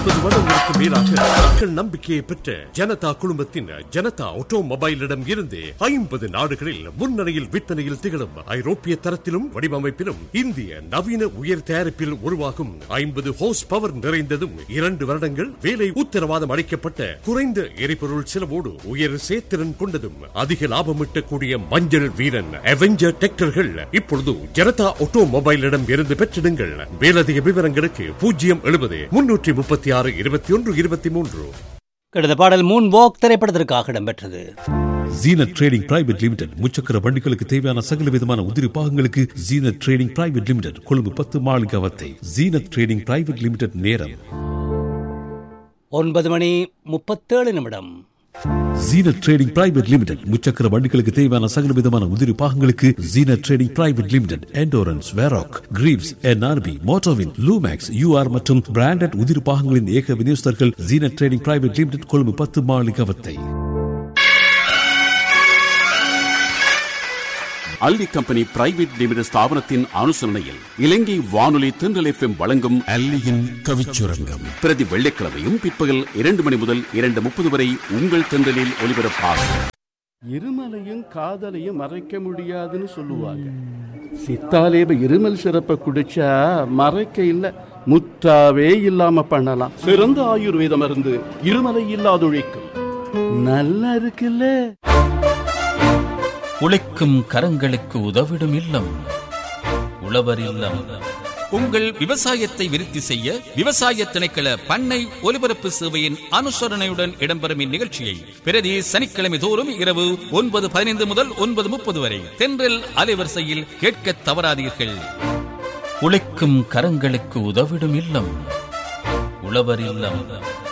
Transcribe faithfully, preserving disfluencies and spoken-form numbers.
நாற்பது வருடங்களுக்கு மேலாக மக்கள் நம்பிக்கையை பெற்ற ஜனதா குழுமத்தின் ஜனதா ஆட்டோமொபைலிடம் இருந்து ஐம்பது நாடுகளில் முன்னணியில் விற்பனையில் திகழும் ஐரோப்பிய தரத்திலும் வடிவமைப்பிலும் இந்திய நவீன உயர் தயாரிப்பில் உருவாகும் ஐம்பது ஹோஸ் பவர் நிறைந்ததும் இரண்டு வருடங்கள் வேலை உத்தரவாதம் அளிக்கப்பட்ட குறைந்த எரிபொருள் செலவோடு உயர் சேத்திறன் கொண்டதும் அதிக லாபம் ஈட்டக்கூடிய மஞ்சள் வீரன் அவெஞ்சர் டிராக்டர்கள் இப்பொழுது ஜனதா ஆட்டோமொபைலிடம் இருந்து பெற்றிடுங்கள். மேலதிக விவரங்களுக்கு பூஜ்ஜியம் எழுபது முன்னூற்றி முப்பத்தி ஆறு இருபத்தி ஒன்று இருபத்தி மூன்று. கடந்த பாடல் மூன் வாக் திரைப்படத்திற்காக இடம்பெற்றது. ஜீனத் ட்ரேடிங் பிரைவேட் லிமிடெட் முச்சக்கர வண்டிகளுக்கு தேவையான சகல விதமான உதிரி பாகங்களுக்கு Zeenat trading private limited Colombo பத்து Maligawatte. Zeenat trading private limited நேரம் ஒன்பது மணி முப்பத்தேழு நிமிடம். ஜீனத் ட்ரேடிங் பிரைவேட் லிமிடெட் முச்சக்கர வண்டிகளுக்கு தேவையான சகல விதமான உதிரி பாகங்களுக்கு Zeenat trading private limited endurance, வெராக், கிரீவ்ஸ், NRB, மோட்டோவின், Lumax, you are மற்றும் பிராண்டட் உதிரி பாகங்களின் ஏக விநியோகஸ்தர்கள் Zeenat trading private limited Colombo பத்து மாளிகாவத்தை. அல்லி கம்பெனி பிரைவேட் லிமிடெட் ஸ்தாபனத்தின் அனுசரணையில் இலங்கை வானொலி தென்றல் எஃப்எம் வழங்கும் அல்லியின் கவிச்சுரங்கம் பிரதி வெள்ளிக்கிழமையும் பிற்பகல் இரண்டு மணி முதல் இரண்டு முப்பது வரை உங்கள் தென்றலில் ஒலிபரப்பாகும். இருமலையும் காதலையும் மறைக்க முடியாதுன்னு சொல்லுவாங்க. சித்தாலேப இருமல் சிறப்பை குடிச்சா மறைக்க இல்ல முத்தாவே இல்லாம பண்ணலாம். சிறந்த ஆயுர்வேத மருந்து இருமலை இல்லாதொழிக்கும். நல்லா இருக்குல்ல. உழைக்கும் கரங்களுக்கு உதவிடும் இல்லம் உழவர் இல்லம். உங்கள் விவசாயத்தை விருத்தி செய்ய விவசாய திணைக்கள பண்ணை ஒலிபரப்பு சேவையின் அனுசரணையுடன் இடம்பெறும் இந்நிகழ்ச்சியை பிரதி சனிக்கிழமை தோறும் இரவு ஒன்பது பதினைந்து முதல் ஒன்பது முப்பது வரை தென்றல் அலைவரிசையில் கேட்க தவறாதீர்கள். உழைக்கும் கரங்களுக்கு உதவிடும் இல்லம் உழவர் இல்லம்.